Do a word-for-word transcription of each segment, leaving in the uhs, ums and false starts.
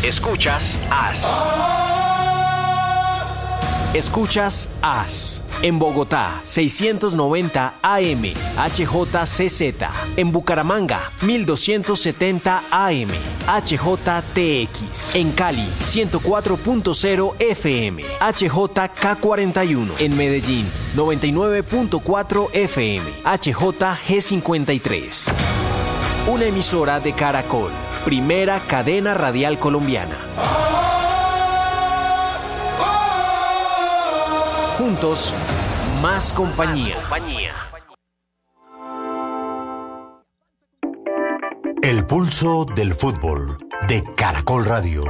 Escuchas As. Escuchas As. En Bogotá, seiscientos noventa A M, H J C Z. En Bucaramanga, mil doscientos setenta A M, H J T X. En Cali, ciento cuatro punto cero F M, H J K cuarenta y uno. En Medellín, noventa y nueve punto cuatro F M, H J G cincuenta y tres. Una emisora de Caracol, primera cadena radial colombiana. Juntos, más compañía. El pulso del fútbol de Caracol Radio.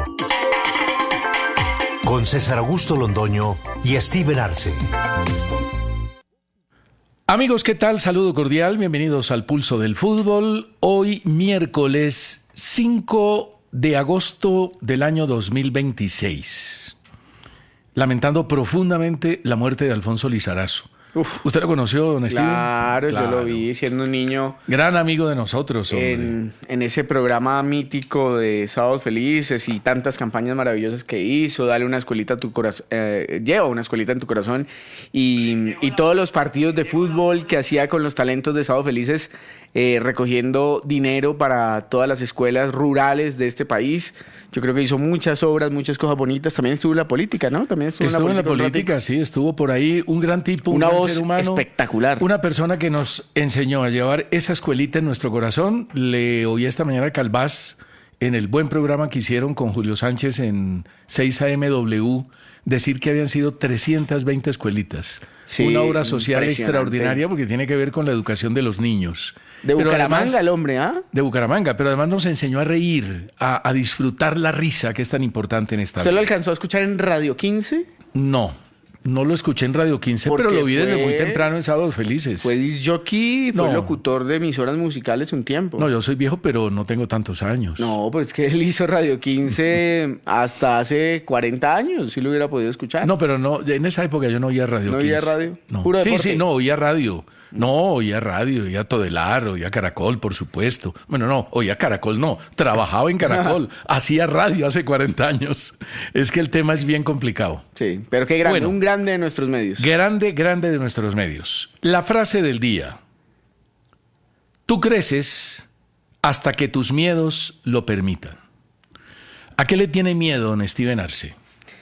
Con César Augusto Londoño y Steven Arce. Amigos, ¿qué tal? Saludo cordial, bienvenidos al Pulso del Fútbol. Hoy miércoles cinco de agosto del año dos mil veintiséis. Lamentando profundamente la muerte de Alfonso Lizarazo. Uf. ¿Usted lo conoció, don Steven? Claro, claro, yo lo vi siendo un niño. Gran amigo de nosotros, hombre. En, en ese programa mítico de Sábados Felices y tantas campañas maravillosas que hizo, Dale una escuelita a tu corazón, eh, lleva una escuelita en tu corazón, y, y todos los partidos de fútbol que hacía con los talentos de Sábados Felices, eh, recogiendo dinero para todas las escuelas rurales de este país. Yo creo que hizo muchas obras, muchas cosas bonitas. También estuvo en la política, ¿no? También estuvo, estuvo en la política, en la política, sí, estuvo por ahí. Un gran tipo, una un gran voz ser humano, espectacular. Una persona que nos enseñó a llevar esa escuelita en nuestro corazón. Le oí esta mañana a Calvás en el buen programa que hicieron con Julio Sánchez en seis A M W decir que habían sido trescientas veinte escuelitas. Sí, una obra social extraordinaria porque tiene que ver con la educación de los niños. De pero Bucaramanga además, el hombre, ¿ah? ¿eh? De Bucaramanga, pero además nos enseñó a reír, a, a disfrutar la risa, que es tan importante en esta ¿Usted vida. lo alcanzó a escuchar en Radio quince? No, no lo escuché en Radio quince, pero lo vi fue, desde muy temprano en Sábados Felices. Fue disc jockey, fue no. locutor de emisoras musicales un tiempo. No, yo soy viejo, pero no tengo tantos años. No, pues es que él hizo Radio quince hasta hace cuarenta años, si lo hubiera podido escuchar. No, pero no, en esa época yo no oía Radio ¿No quince. ¿No oía radio? No. ¿Puro sí, deporte? sí, no, oía radio. No, oía radio, oía Todelar, oía Caracol, por supuesto. Bueno, no, oía Caracol, no. Trabajaba en Caracol, hacía radio hace cuarenta años. Es que el tema es bien complicado. Sí, pero qué grande, bueno, un grande de nuestros medios. Grande, grande de nuestros medios. La frase del día. Tú creces hasta que tus miedos lo permitan. ¿A qué le tiene miedo, don Steven Arce?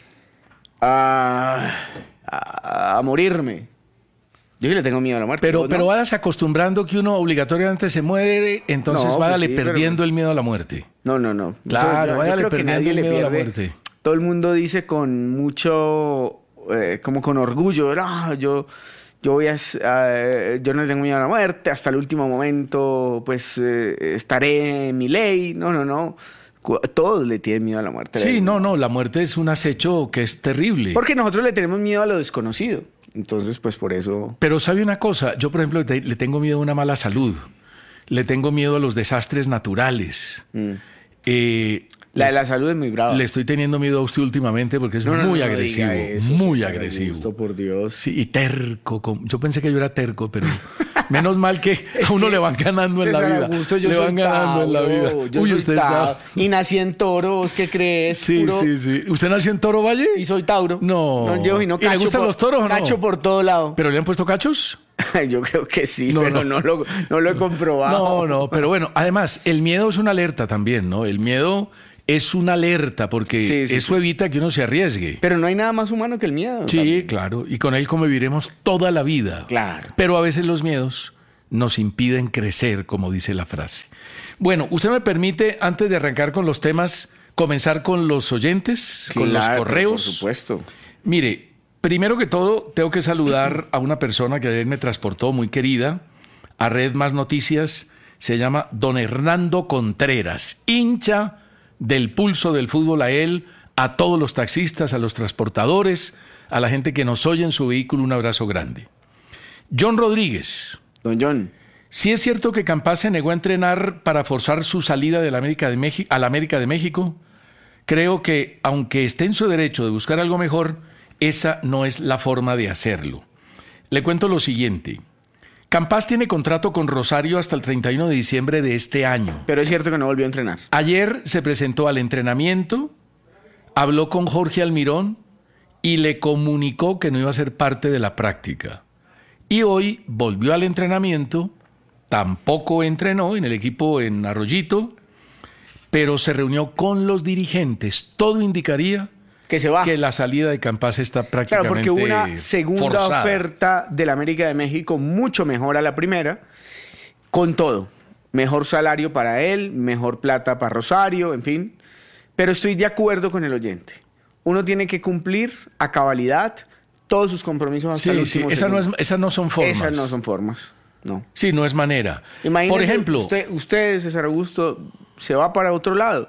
A, a, a morirme. Yo sí le tengo miedo a la muerte. Pero, ¿no? pero vas acostumbrando que uno obligatoriamente se muere, entonces no, váyale pues sí, perdiendo pero... el miedo a la muerte. No, no, no. Claro, yo, váyale yo creo perdiendo que nadie el miedo le pierde. a la muerte. Todo el mundo dice con mucho, eh, como con orgullo, no, yo, yo voy a, uh, yo no tengo miedo a la muerte, hasta el último momento, pues, eh, estaré en mi ley. No, no, no. Todos le tienen miedo a la muerte. Sí, no, no, la muerte es un acecho que es terrible. Porque nosotros le tenemos miedo a lo desconocido. Entonces, pues por eso... Pero sabe una cosa, yo por ejemplo te, le tengo miedo a una mala salud, le tengo miedo a los desastres naturales. Mm. Eh, la de la salud es muy brava. Le estoy teniendo miedo a usted últimamente porque es no, no, muy no, agresivo, no eso, muy sí, agresivo. Gusto, por Dios. Sí, y terco. Yo pensé que yo era terco, pero menos mal que a uno le van ganando en la vida. Augusto, yo le soy van ganando Tauro, en la vida. Yo Uy, soy usted Tauro. está... Y nací en Toro, ¿vos qué crees? Sí, Puro... sí, sí. ¿Usted nació en Toro Valle? Y soy Tauro. No. no yo, y no ¿Y le gustan por, los toros o no? Cacho por todo lado. ¿Pero le han puesto cachos? Yo creo que sí, no, pero no. No, lo, no lo he comprobado. No, no, pero bueno, además, el miedo es una alerta también, ¿no? El miedo es una alerta porque sí, sí, eso sí. evita que uno se arriesgue. Pero no hay nada más humano que el miedo. Sí, también. Claro, y con él conviviremos toda la vida. Claro. Pero a veces los miedos nos impiden crecer, como dice la frase. Bueno, usted me permite, antes de arrancar con los temas, comenzar con los oyentes, claro, con los correos. Por supuesto. Mire, primero que todo, tengo que saludar a una persona que ayer me transportó, muy querida, a Red Más Noticias. Se llama don Hernando Contreras, hincha del pulso del fútbol a él, a todos los taxistas, a los transportadores, a la gente que nos oye en su vehículo, un abrazo grande. John Rodríguez. Don John. Sí es cierto que Campas se negó a entrenar para forzar su salida de la América de México, a la América de México. Creo que, aunque esté en su derecho de buscar algo mejor, esa no es la forma de hacerlo. Le cuento lo siguiente. Campas tiene contrato con Rosario hasta el treinta y uno de diciembre de este año. Pero es cierto que no volvió a entrenar. Ayer se presentó al entrenamiento, habló con Jorge Almirón y le comunicó que no iba a ser parte de la práctica. Y hoy volvió al entrenamiento, tampoco entrenó en el equipo en Arroyito, pero se reunió con los dirigentes. Todo indicaría que se va. Que la salida de Campás está prácticamente Claro, porque hubo una segunda forzada. oferta del América de México mucho mejor a la primera, con todo. Mejor salario para él, mejor plata para Rosario, en fin. Pero estoy de acuerdo con el oyente. Uno tiene que cumplir a cabalidad todos sus compromisos hasta Sí, el sí, último esa no, es, segundo. esas no son formas. Esas no son formas, no. Sí, no es manera. Imagínese, Por ejemplo, usted, usted, César Augusto, se va para otro lado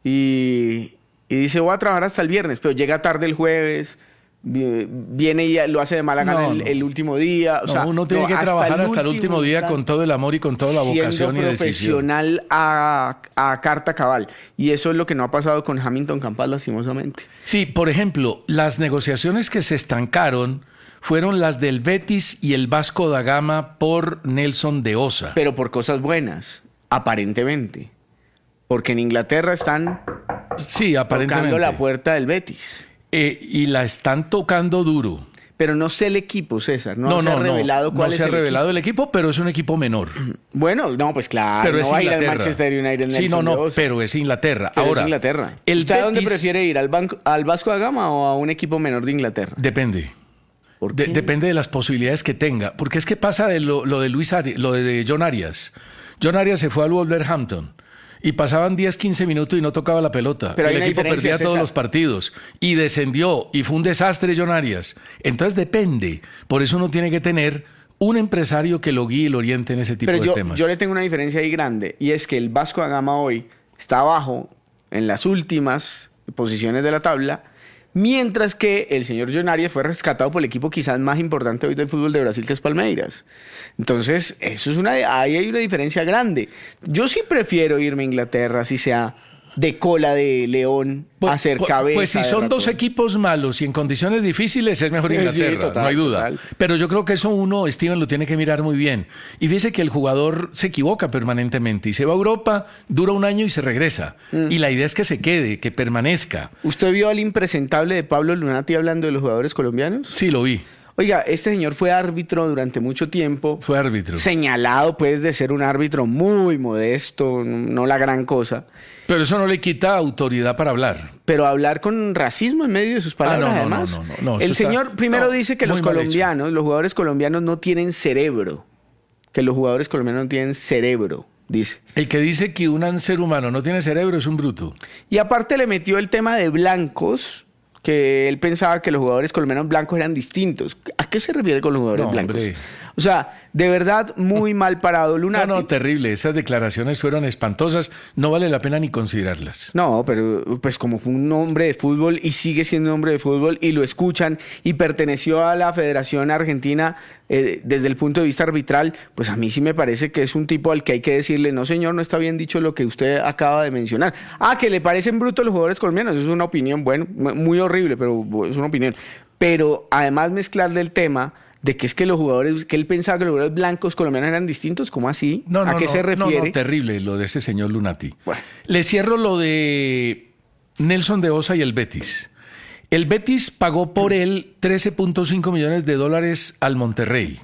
y, y dice, voy a trabajar hasta el viernes, pero llega tarde el jueves, vi- viene y lo hace de mala gana No, el, no. el último día. O no, sea, uno tiene no, que hasta trabajar hasta el último día instante, con todo el amor y con toda la vocación siendo y decisión. profesional a, a carta cabal. Y eso es lo que no ha pasado con Hamilton Campas, lastimosamente. Sí, por ejemplo, las negociaciones que se estancaron fueron las del Betis y el Vasco da Gama por Nelson de Osa. Pero por cosas buenas, aparentemente. Porque en Inglaterra están Sí, aparentemente. tocando la puerta del Betis. Eh, y la están tocando duro. Pero no sé el equipo, César. No, se ha revelado cuál no es se ha el revelado el equipo, pero es un equipo menor. equipo. Bueno, no, pues claro. Pero no es va a ir al Inglaterra. Manchester United. Sí, no, Nelson no, de Osa. pero es Inglaterra. Pero Ahora, es Inglaterra. el ¿Usted a dónde Betis- prefiere ir? ¿Al, banco, ¿Al Vasco da Gama o a un equipo menor de Inglaterra? Depende. ¿Por De- qué? depende de las posibilidades que tenga. Porque es que pasa de lo, lo de Luis Ari- lo de John Arias. John Arias se fue al Wolverhampton y pasaban diez, quince minutos y no tocaba la pelota. Pero hay el una equipo diferencia, perdía todos César. los partidos y descendió y fue un desastre John Arias. Entonces depende. Por eso uno tiene que tener un empresario que lo guíe y lo oriente en ese tipo Pero de yo, temas. yo le tengo una diferencia ahí grande. Y es que el Vasco da Gama hoy está abajo en las últimas posiciones de la tabla. Mientras que el señor John Arias fue rescatado por el equipo quizás más importante hoy del fútbol de Brasil, que es Palmeiras. Entonces, eso es una, ahí hay una diferencia grande. Yo sí prefiero irme a Inglaterra, si sea de cola de león, Pues- hacer pues- cabeza. Pues si de son ratón. dos equipos malos y en condiciones difíciles es mejor Sí, Inglaterra, total, no hay duda. total. Pero yo creo que eso uno, Steven, lo tiene que mirar muy bien. Y fíjese que el jugador se equivoca permanentemente y se va a Europa, dura un año y se regresa. Mm. Y la idea es que se quede, que permanezca. ¿Usted vio al impresentable de Pablo Lunati hablando de los jugadores colombianos? Sí, lo vi. Oiga, este señor fue árbitro durante mucho tiempo. Fue árbitro. Señalado, pues, de ser un árbitro muy modesto, no la gran cosa. Pero eso no le quita autoridad para hablar. Pero hablar con racismo en medio de sus palabras, Ah, no, no, además. no, no, no, no, el eso está- señor primero no, dice que muy los mal hecho. colombianos, los jugadores colombianos no tienen cerebro. Que los jugadores colombianos no tienen cerebro, dice. El que dice que un ser humano no tiene cerebro es un bruto. Y aparte le metió el tema de blancos, que él pensaba que los jugadores colombianos blancos eran distintos. ¿A qué se refiere con los jugadores No, blancos? hombre. O sea, de verdad, muy mal parado No, Lunati. no, terrible. Esas declaraciones fueron espantosas. No vale la pena ni considerarlas. No, pero pues como fue un hombre de fútbol y sigue siendo un hombre de fútbol y lo escuchan y perteneció a la Federación Argentina eh, desde el punto de vista arbitral, pues a mí sí me parece que es un tipo al que hay que decirle, no señor, no está bien dicho lo que usted acaba de mencionar. Ah, que le parecen brutos los jugadores colombianos, eso es una opinión, bueno, muy horrible, pero es una opinión. Pero además mezclarle el tema de que es que los jugadores, que él pensaba que los jugadores blancos colombianos eran distintos, ¿cómo así? No, no, ¿A qué no, se refiere? No, no, terrible lo de ese señor Lunati. Bueno. Le cierro lo de Nelson de Osa y el Betis. El Betis pagó por él trece punto cinco millones de dólares al Monterrey.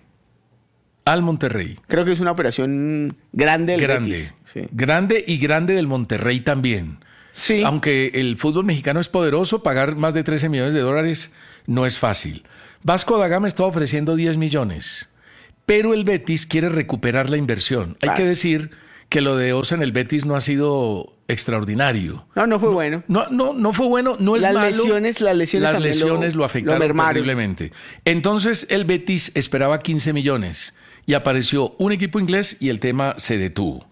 Al Monterrey. Creo que es una operación grande del Grande. Betis. Sí. Grande y grande del Monterrey también. Sí. Aunque el fútbol mexicano es poderoso, pagar más de trece millones de dólares no es fácil. Vasco da Gama está ofreciendo diez millones, pero el Betis quiere recuperar la inversión. Hay Claro. que decir que lo de Osa en el Betis no ha sido extraordinario. No, no fue bueno. No, no, no fue bueno, no es Las malo. lesiones- las lesiones Las también lo- lesiones lo, lo afectaron mermaron. terriblemente. Entonces el Betis esperaba quince millones y apareció un equipo inglés y el tema se detuvo.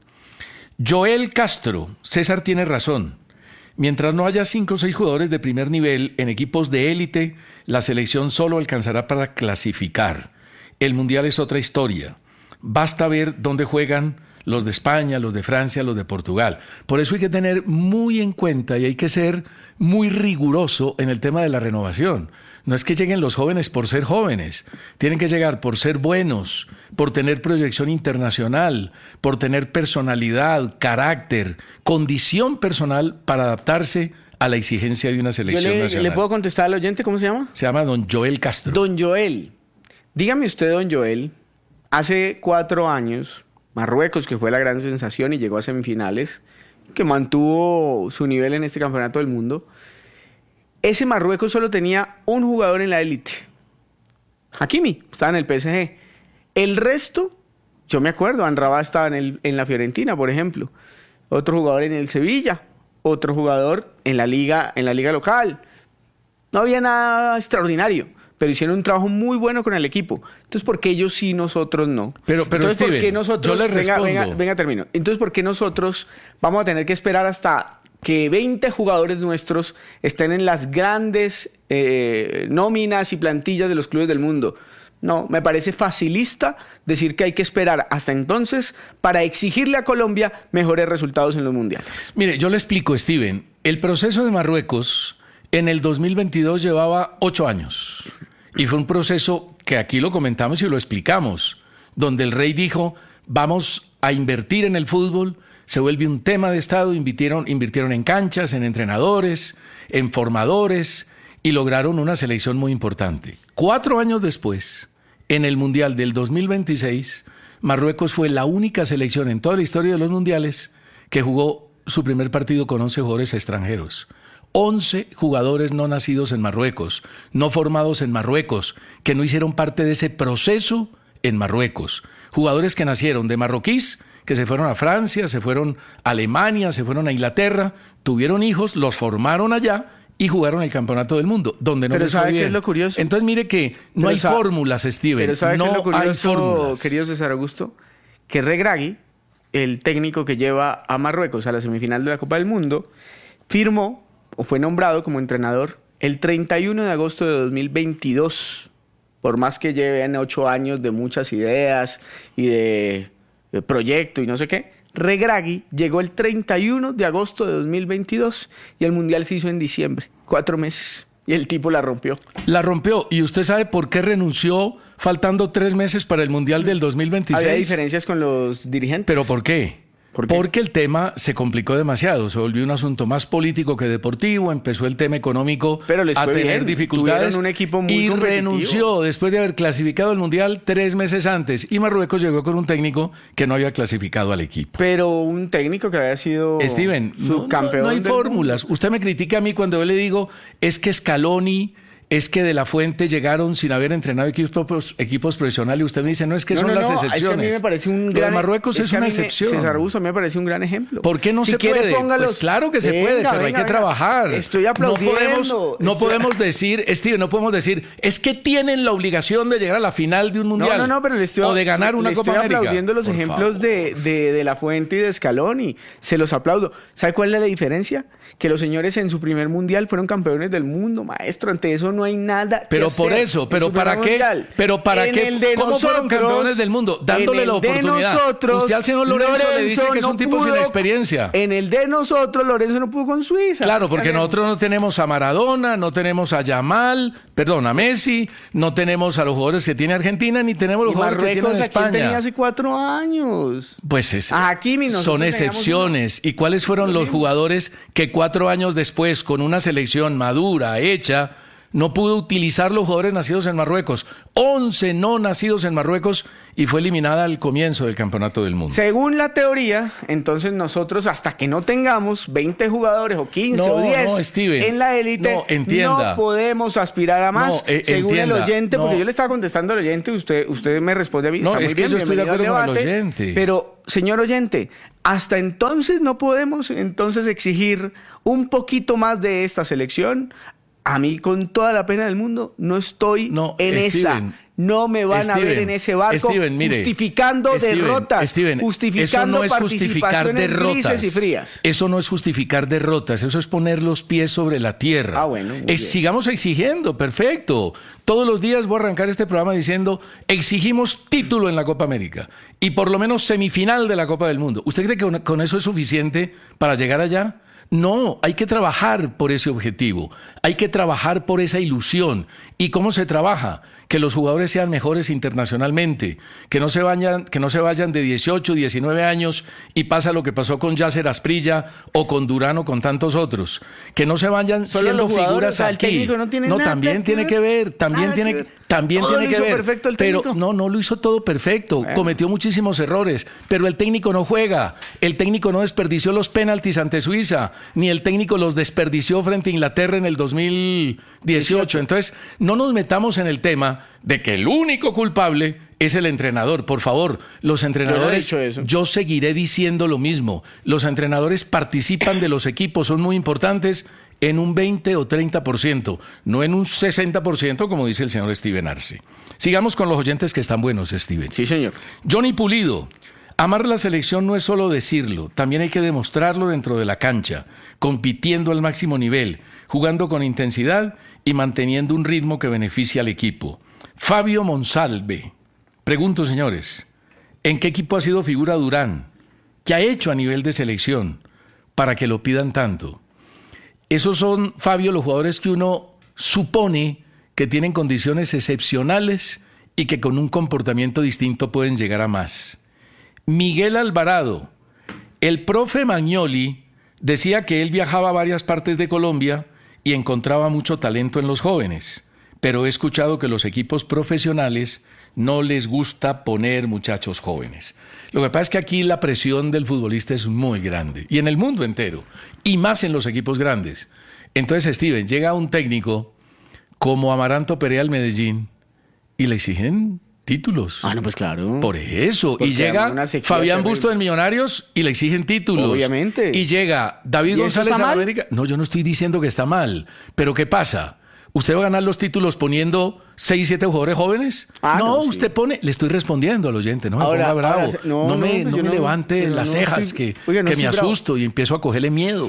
Joel Castro, César tiene razón. Mientras no haya cinco o seis jugadores de primer nivel en equipos de élite, la selección solo alcanzará para clasificar. El Mundial es otra historia. Basta ver dónde juegan los de España, los de Francia, los de Portugal. Por eso hay que tener muy en cuenta y hay que ser muy riguroso en el tema de la renovación. No es que lleguen los jóvenes por ser jóvenes, tienen que llegar por ser buenos, por tener proyección internacional, por tener personalidad, carácter, condición personal para adaptarse a la exigencia de una Yo selección le, nacional. le puedo contestar al oyente, ¿cómo se llama? Se llama don Joel Castro. Don Joel. Dígame usted, don Joel, hace cuatro años, Marruecos, que fue la gran sensación y llegó a semifinales, que mantuvo su nivel en este campeonato del mundo, ese Marruecos solo tenía un jugador en la élite. Hakimi, estaba en el P S G. El resto, yo me acuerdo, Amrabat estaba en, el, en la Fiorentina, por ejemplo. Otro jugador en el Sevilla. Otro jugador en la liga, en la liga local. No había nada extraordinario, pero hicieron un trabajo muy bueno con el equipo. Entonces, ¿por qué ellos sí, nosotros no? Pero, pero Entonces, Steven, ¿por qué nosotros... yo le venga, respondo. venga, venga, termino. Entonces, ¿por qué nosotros vamos a tener que esperar hasta que veinte jugadores nuestros estén en las grandes eh, nóminas y plantillas de los clubes del mundo? No, me parece facilista decir que hay que esperar hasta entonces para exigirle a Colombia mejores resultados en los mundiales. Mire, yo le explico, Steven. El proceso de Marruecos en el dos mil veintidós llevaba ocho años. Y fue un proceso que aquí lo comentamos y lo explicamos, donde el rey dijo, vamos a invertir en el fútbol, se vuelve un tema de Estado, invirtieron, invirtieron en canchas, en entrenadores, en formadores, y lograron una selección muy importante. Cuatro años después, en el Mundial del dos mil veintiséis, Marruecos fue la única selección en toda la historia de los mundiales que jugó su primer partido con once jugadores extranjeros. once jugadores no nacidos en Marruecos, no formados en Marruecos, que no hicieron parte de ese proceso en Marruecos. Jugadores que nacieron de marroquíes, que se fueron a Francia, se fueron a Alemania, se fueron a Inglaterra, tuvieron hijos, los formaron allá y jugaron el campeonato del mundo, donde no Pero les fue ¿sabe qué bien. es lo curioso? Entonces mire que no Pero hay sabe- fórmulas, Steven. Pero ¿sabe no qué es lo hay curioso, fórmulas. querido César Augusto? Que Regragui, el técnico que lleva a Marruecos a la semifinal de la Copa del Mundo, firmó o fue nombrado como entrenador el treinta y uno de agosto de dos mil veintidós. Por más que lleven ocho años de muchas ideas y de, de proyecto y no sé qué, Regragui llegó el treinta y uno de agosto de dos mil veintidós y el Mundial se hizo en diciembre, cuatro meses. Y el tipo la rompió. La rompió. ¿Y usted sabe por qué renunció faltando tres meses para el Mundial del dos mil veintiséis? Había diferencias con los dirigentes. ¿Pero por qué? ¿Por qué? Porque el tema se complicó demasiado, se volvió un asunto más político que deportivo, empezó el tema económico Pero les a fue tener bien, dificultades tuvieron un equipo muy y competitivo. renunció después de haber clasificado el Mundial tres meses antes y Marruecos llegó con un técnico que no había clasificado al equipo. Pero un técnico que había sido Steven, no, no, subcampeón no hay del fórmulas. Usted me critica a mí cuando yo le digo es que Scaloni, es que De La Fuente llegaron sin haber entrenado equipos, equipos profesionales y usted me dice, no, es que No, son no, las no, es excepciones. que a mí me parece un Lo de gran... Marruecos es, que a una mí me- excepción. César Augusto, a mí me parece un gran ejemplo. ¿Por qué no Si se quiere, puede? póngalos. Pues claro que se Venga, puede, pero venga, hay que venga. trabajar. Estoy No aplaudiendo. podemos, no Estoy- podemos decir, Steve, no podemos decir, es que tienen la obligación de llegar a la final de un mundial. No, no, no, pero le estoy, o de ganar una le Copa estoy América. aplaudiendo los Por ejemplos favor. de, de, de La Fuente y de Scaloni. Se los aplaudo. ¿Sabe cuál es la diferencia? Que los señores en su primer mundial fueron campeones del mundo, maestro. Ante eso no hay nada Pero que por hacer. eso, En pero su ¿para primer qué? mundial. Pero ¿para En qué? el de ¿Cómo fueron nosotros, campeones del mundo? Dándole en la el de oportunidad. nosotros, Usted al señor Lorenzo, le dice que es un no tipo sin pudo- experiencia. En el de nosotros, Lorenzo no pudo con Suiza. Claro, Pues, ¿qué porque hacemos? nosotros no tenemos a Maradona, no tenemos a Yamal, perdón, a Messi, no tenemos a los jugadores que tiene Argentina, ni tenemos los Y jugadores que tiene Marruecos, ¿a quién España. tenía hace cuatro años? Pues es, A Hakimi nosotros son teníamos excepciones. ¿Y cuáles fueron los jugadores que cuatro años después, con una selección madura, hecha, no pudo utilizar los jugadores nacidos en Marruecos? once no nacidos en Marruecos y fue eliminada al comienzo del Campeonato del Mundo. Según la teoría, entonces nosotros hasta que no tengamos veinte jugadores o quince No, o diez no, Steven. en la élite, No, entienda. no podemos aspirar a más. No, eh, Según entienda. el oyente, porque No. yo le estaba contestando al oyente, usted, usted me responde a mí. No, está muy es que bien, yo estoy de bienvenido al acuerdo con el debate, oyente. Pero, señor oyente, hasta entonces no podemos entonces exigir un poquito más de esta selección. A mí, con toda la pena del mundo, no estoy No, en Steven. esa. No me van a ver Steven, en ese barco Steven, mire, justificando Steven, derrotas, Steven, justificando eso no es justificar participaciones derrotas. grises y frías. Eso no es justificar derrotas, eso es poner los pies sobre la tierra. Ah, bueno, muy Eh, bien. sigamos exigiendo, perfecto. Todos los días voy a arrancar este programa diciendo, exigimos título en la Copa América y por lo menos semifinal de la Copa del Mundo. ¿Usted cree que con- con eso es suficiente para llegar allá? No, hay que trabajar por ese objetivo, hay que trabajar por esa ilusión. ¿Y cómo se trabaja? que los jugadores sean mejores internacionalmente, que no se vayan, que no se vayan de dieciocho, diecinueve años y pasa lo que pasó con Yasser Asprilla o con Durán o con tantos otros, que no se vayan Solo siendo los jugadores, figuras o sea, el aquí. técnico no tiene nada también que tiene ver. que ver, también Nada tiene que ver. también Todo tiene lo que hizo ver. perfecto el pero técnico. no, no lo hizo todo perfecto, Bueno. cometió muchísimos errores, pero el técnico no juega, el técnico no desperdició los penaltis ante Suiza, ni el técnico los desperdició frente a Inglaterra en el dos mil dieciocho. Entonces, no nos metamos en el tema de que el único culpable es el entrenador. Por favor, los entrenadores, Yo no he dicho eso. yo seguiré diciendo lo mismo. Los entrenadores participan de los equipos, son muy importantes en un veinte o treinta por ciento, no en un sesenta por ciento como dice el señor Steven Arce. Sigamos con los oyentes que están buenos, Steven. Sí, señor. Johnny Pulido. Amar la selección no es solo decirlo, también hay que demostrarlo dentro de la cancha, compitiendo al máximo nivel, jugando con intensidad y manteniendo un ritmo que beneficie al equipo. Fabio Monsalve. Pregunto, señores, ¿en qué equipo ha sido figura Durán? ¿Qué ha hecho a nivel de selección para que lo pidan tanto? Esos son, Fabio, los jugadores que uno supone que tienen condiciones excepcionales y que con un comportamiento distinto pueden llegar a más. Miguel Alvarado. El profe Magnoli decía que él viajaba a varias partes de Colombia y encontraba mucho talento en los jóvenes, pero he escuchado que los equipos profesionales no les gusta poner muchachos jóvenes. Lo que pasa es que aquí la presión del futbolista es muy grande, y en el mundo entero, y más en los equipos grandes. Entonces, Steven, llega un técnico como Amaranto Perea al Medellín y le exigen títulos. Ah, no, pues claro. Por eso. Porque Y llega una sequía Fabián terrible. Busto del Millonarios y le exigen títulos. Obviamente. Y llega David ¿Y eso González está a mal? América. No, yo no estoy diciendo que está mal. Pero ¿qué pasa? ¿Usted va a ganar los títulos poniendo seis, siete jugadores jóvenes? Ah, no, no, sí. usted pone... Le estoy respondiendo al oyente, no me Ahora- ponga bravo. ahora se- no, no, me, no, no yo me no- levante pero las no cejas, estoy- que, oiga, no que me estoy bravo. asusto y empiezo a cogerle miedo.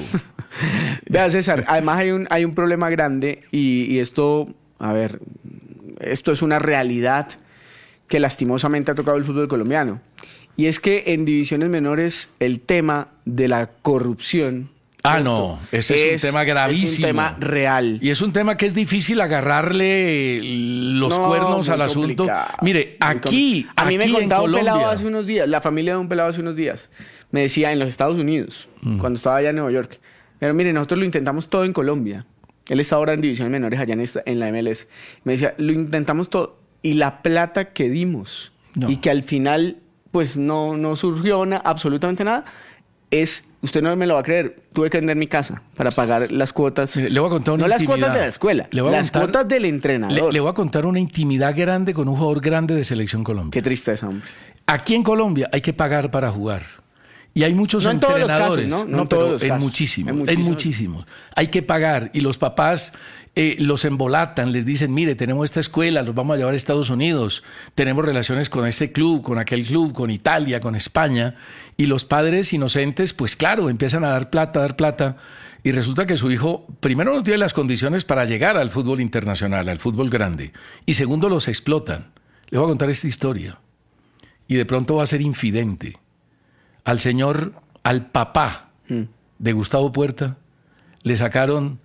Vea, César, además hay un, hay un problema grande y, y esto, a ver, esto es una realidad que lastimosamente ha tocado el fútbol colombiano. Y es que en divisiones menores el tema de la corrupción... Ah, ¿cierto? no, ese es un tema gravísimo. Es un tema real. Y es un tema que es difícil agarrarle los No, cuernos muy al asunto. complicado, Mire, muy aquí, complicado. A mí me aquí en contaba un pelado Colombia- hace unos días, la familia de un pelado hace unos días, me decía en los Estados Unidos, Mm. cuando estaba allá en Nueva York, pero mire, nosotros lo intentamos todo en Colombia. Él está ahora en divisiones menores allá en, esta- en la M L S. Me decía, lo intentamos todo y la plata que dimos No. y que al final pues no, no surgió na- absolutamente nada, es, usted no me lo va a creer, tuve que vender mi casa para pagar las cuotas. Mire, le voy a contar una no las intimidad. cuotas de la escuela, Le voy a las contar- cuotas del Le, entrenador. le voy a contar una intimidad grande con un jugador grande de Selección Colombia. Qué tristeza, hombre. Aquí en Colombia hay que pagar para jugar. Y hay muchos No en todos los entrenadores. casos, ¿no? No en pero todos los en casos. muchísimos, En en muchísimos. muchísimos. Hay que pagar. Y los papás eh, los embolatan, les dicen, mire, tenemos esta escuela, los vamos a llevar a Estados Unidos, tenemos relaciones con este club, con aquel club, con Italia, con España. Y los padres inocentes, pues claro, empiezan a dar plata, a dar plata. Y resulta que su hijo, primero, no tiene las condiciones para llegar al fútbol internacional, al fútbol grande. Y segundo, los explotan. Le voy a contar esta historia. Y de pronto va a ser infidente. Al señor, al papá de Gustavo Puerta, le sacaron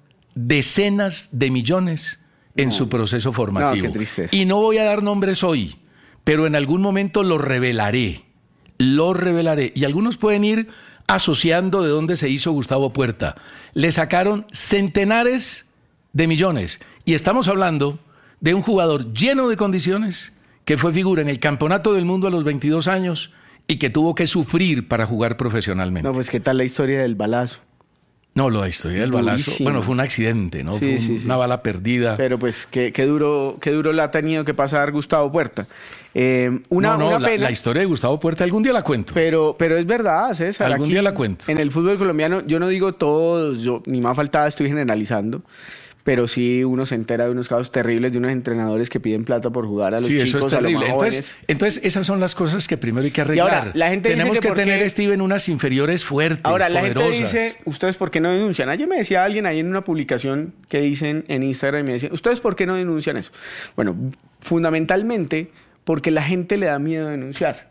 decenas de millones en No. su proceso formativo. No, qué tristeza. Y no voy a dar nombres hoy, pero en algún momento lo revelaré. Lo revelaré. Y algunos pueden ir asociando de dónde se hizo Gustavo Puerta. Le sacaron centenares de millones. Y estamos hablando de un jugador lleno de condiciones que fue figura en el Campeonato del Mundo a los veintidós años y que tuvo que sufrir para jugar profesionalmente. No, pues qué tal la historia del balazo. No, la historia del balazo. Durísima. Bueno, fue un accidente, ¿no? Sí, fue un- sí, sí. una bala perdida. Pero pues qué, qué duro, qué duro la ha tenido que pasar Gustavo Puerta. Eh, una, no, no, una la, pena. la historia de Gustavo Puerta algún día la cuento. Pero, pero es verdad, César. Algún aquí, día la cuento. En el fútbol colombiano, yo no digo todos, yo ni más faltaba, estoy generalizando. Pero sí uno se entera de unos casos terribles de unos entrenadores que piden plata por jugar a los Sí, eso chicos, es a los terrible. más Entonces, jóvenes. entonces, esas son las cosas que primero hay que arreglar. Y ahora, la gente dice Tenemos que que, por tener, qué- Steven, unas inferiores fuertes, Ahora, la poderosas. gente dice, ¿ustedes por qué no denuncian? Ayer me decía alguien ahí en una publicación que dicen en Instagram, y me decían, ¿ustedes por qué no denuncian eso? Bueno, fundamentalmente porque la gente le da miedo denunciar.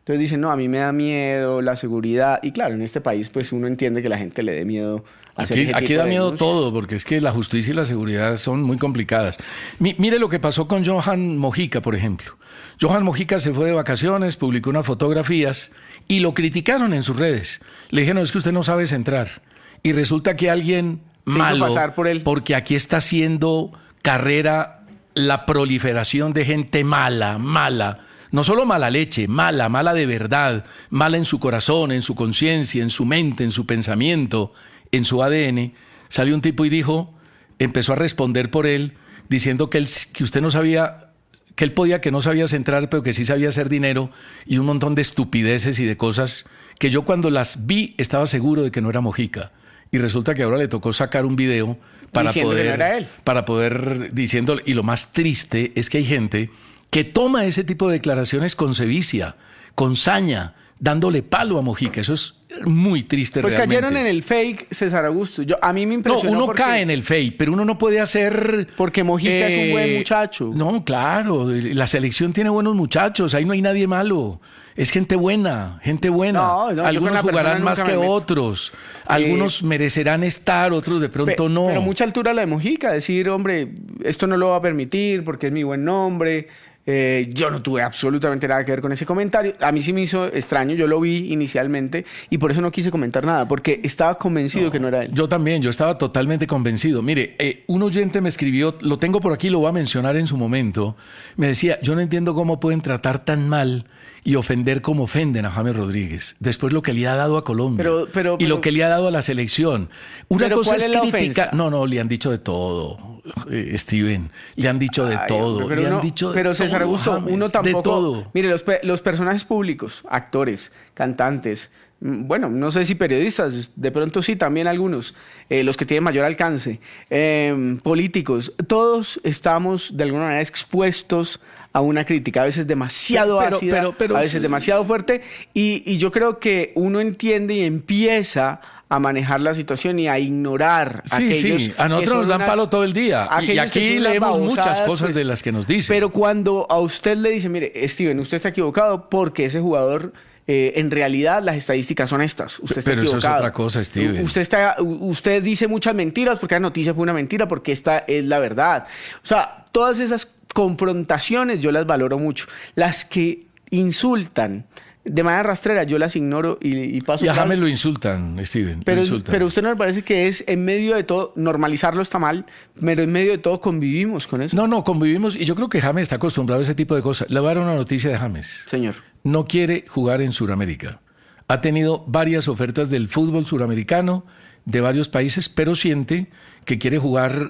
Entonces dicen, no, a mí me da miedo la seguridad. Y claro, en este país pues uno entiende que la gente le dé miedo a hacer Aquí, ese aquí tipo da de miedo denuncias. todo, porque es que la justicia y la seguridad son muy complicadas. Mi- mire lo que pasó con Johan Mojica, por ejemplo. Johan Mojica se fue de vacaciones, publicó unas fotografías y lo criticaron en sus redes. Le dijeron, es que usted no sabe centrar. Y resulta que alguien Se hizo malo, pasar por él. porque aquí está haciendo carrera la proliferación de gente mala, mala. No solo mala leche, mala, mala de verdad, mala en su corazón, en su conciencia, en su mente, en su pensamiento, en su A D N. Salió un tipo y dijo, empezó a responder por él, diciendo que, él, que usted no sabía, que él podía, que no sabía centrar, pero que sí sabía hacer dinero, y un montón de estupideces y de cosas que yo cuando las vi estaba seguro de que no era Mojica. Y resulta que ahora le tocó sacar un video para Diciendo que poder, no era él. para poder diciendo, y lo más triste es que hay gente que toma ese tipo de declaraciones con sevicia, con saña, dándole palo a Mojica. Eso es muy triste Pues realmente. cayeron en el fake, César Augusto. Yo, a mí me No, impresionó uno porque, cae en el fake, pero uno no puede hacer... porque Mojica es un buen muchacho. No, claro, la selección tiene buenos muchachos, ahí no hay nadie malo. Es gente buena, gente buena. No, no, yo con Algunos la persona jugarán más nunca que me meto. otros. Algunos merecerán estar, otros de pronto Pe- no. Pero mucha altura la de Mojica, decir, hombre, esto no lo va a permitir porque es mi buen nombre. Eh, yo no tuve absolutamente nada que ver con ese comentario. A mí sí me hizo extraño, yo lo vi inicialmente y por eso no quise comentar nada, porque estaba convencido que no era él. Yo también, yo estaba totalmente convencido. Mire, eh, un oyente me escribió, lo tengo por aquí, lo voy a mencionar en su momento. Me decía, yo no entiendo cómo pueden tratar tan mal y ofender como ofenden a James Rodríguez. Después lo que le ha dado a Colombia Pero- pero- y pero- lo que le ha dado a la selección. Una Pero cosa ¿cuál es es la criticar. ofensa? No, no, le han dicho de todo, eh, Steven. Le han dicho de Ay, todo. hombre, pero le han uno- dicho de pero César todo, Augusto, James, uno tampoco. De todo. Mire, los, pe- los personajes públicos, actores, cantantes, mm, bueno, no sé si periodistas, de pronto sí, también algunos, eh, los que tienen mayor alcance, eh, políticos, todos estamos de alguna manera expuestos a una crítica, a veces demasiado Pero- ácida, pero- pero a veces sí. demasiado fuerte, y, y yo creo que uno entiende y empieza a manejar la situación y a ignorar Sí, aquellos sí, a que nosotros son nos dan unas- palo todo el día. Y- Y aquellos que aquí son unas leemos muchas babosadas, cosas pues, de las que nos dicen. Pero cuando a usted le dice, mire, Steven, usted está equivocado porque ese jugador, eh, en realidad las estadísticas son estas. Usted está Pero eso es equivocado. otra cosa, Steven. Usted, está, u- usted dice muchas mentiras porque la noticia fue una mentira, porque esta es la verdad. O sea, todas esas confrontaciones yo las valoro mucho. Las que insultan de manera rastrera, yo las ignoro y, y paso. Y a por James alto. lo insultan, Steven. Pero, lo insultan. pero usted no le parece que es en medio de todo, normalizarlo está mal, pero en medio de todo convivimos con eso. No, no, convivimos y yo creo que James está acostumbrado a ese tipo de cosas. Le voy a dar una noticia de James. Señor. No quiere jugar en Sudamérica. Ha tenido varias ofertas del fútbol suramericano de varios países, pero siente que quiere jugar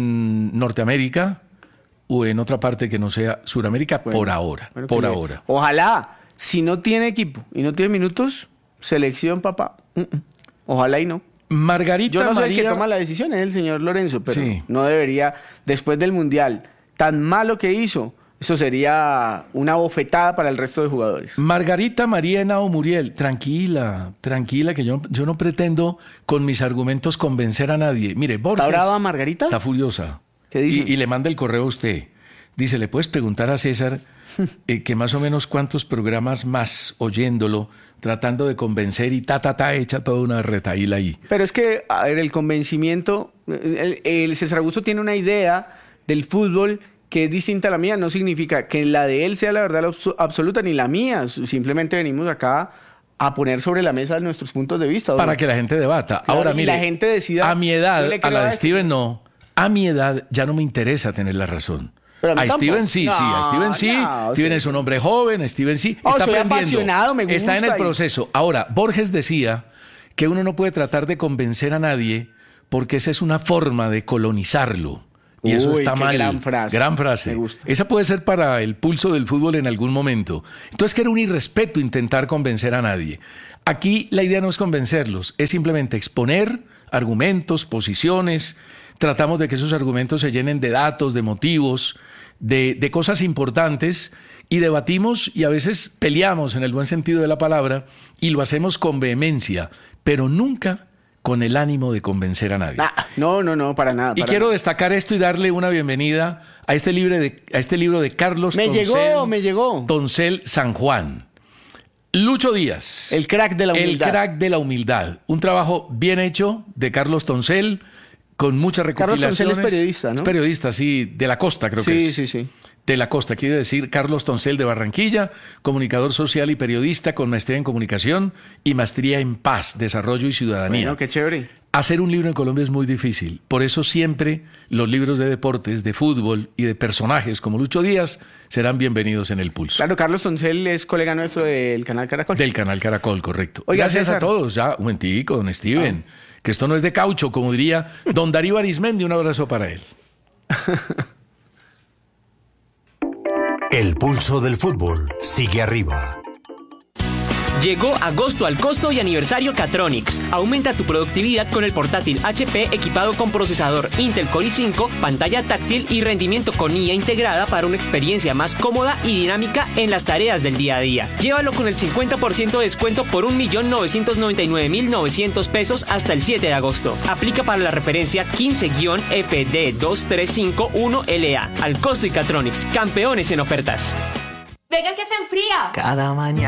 en Norteamérica o en otra parte que no sea Sudamérica Bueno, por ahora. bueno, por que le- ahora. Ojalá, si no tiene equipo y no tiene minutos, selección, papá. Mm, mm. Ojalá y no. Margarita Yo no soy el María... que toma la decisión, es el señor Lorenzo, pero Sí. no debería, después del Mundial, tan malo que hizo, eso sería una bofetada para el resto de jugadores. Margarita María Henao Muriel, tranquila, tranquila, que yo, yo no pretendo con mis argumentos convencer a nadie. Mire, Borges... ¿Está brava Margarita? Está furiosa. ¿Qué dice? Y, y le manda el correo a usted. Dice, ¿le puedes preguntar a César eh, que más o menos cuántos programas más oyéndolo, tratando de convencer y ta, ta, ta, echa toda una retaíla ahí? Pero es que, a ver, el convencimiento, el, el César Augusto tiene una idea del fútbol que es distinta a la mía, no significa que la de él sea la verdad abso- absoluta ni la mía, simplemente venimos acá a poner sobre la mesa nuestros puntos de vista. ¿o Para no? que la gente debata. Claro, Ahora, y mire, la gente decida, a mi yo edad, le a creo la a de este. Steven no, a mi edad ya no me interesa tener la razón. Pero a mí a tampoco. Steven sí, sí, a No, Steven sí. no, Steven sí. es un hombre joven, Steven sí. Oh, está soy aprendiendo. apasionado, me Está en el gusta y- proceso. Ahora, Borges decía que uno no puede tratar de convencer a nadie porque esa es una forma de colonizarlo. Y eso Uy, está qué mal. gran frase. Gran frase. Me gusta. Esa puede ser para el pulso del fútbol en algún momento. Entonces, que era un irrespeto intentar convencer a nadie. Aquí la idea no es convencerlos, es simplemente exponer argumentos, posiciones. Tratamos de que esos argumentos se llenen de datos, de motivos, de, de cosas importantes y debatimos y a veces peleamos en el buen sentido de la palabra y lo hacemos con vehemencia, pero nunca con el ánimo de convencer a nadie. Ah, no, no, no, para nada. Y para quiero nada. destacar esto y darle una bienvenida a este libro de, a este libro de Carlos Me Toncel, llegó, me llegó. Toncel San Juan. Lucho Díaz. El crack de la humildad. El crack de la humildad. Un trabajo bien hecho de Carlos Toncel, con muchas recopilaciones. Carlos Toncel es periodista, ¿no? Es periodista, sí, de la costa creo sí, que es. Sí, sí, sí. De la costa, quiere decir Carlos Toncel de Barranquilla, comunicador social y periodista con maestría en comunicación y maestría en paz, desarrollo y ciudadanía. Bueno, qué chévere. Hacer un libro en Colombia es muy difícil. Por eso siempre los libros de deportes, de fútbol y de personajes como Lucho Díaz serán bienvenidos en El Pulso. Claro, Carlos Toncel es colega nuestro del canal Caracol. Del canal Caracol, correcto. Oiga, Gracias César. a todos. Ya, un momentico, don Steven. Ah. Que esto no es de caucho, como diría don Darío Arismendi. Un abrazo para él. El pulso del fútbol sigue arriba. Llegó agosto al costo y aniversario Catronics. Aumenta tu productividad con el portátil H P equipado con procesador Intel Core i cinco, pantalla táctil y rendimiento con I A integrada para una experiencia más cómoda y dinámica en las tareas del día a día. Llévalo con el cincuenta por ciento de descuento por un millón novecientos noventa y nueve mil novecientos pesos hasta el siete de agosto. Aplica para la referencia quince F D dos tres cinco uno L A. Al costo y Catronics, campeones en ofertas. Venga que se enfría. Cada mañana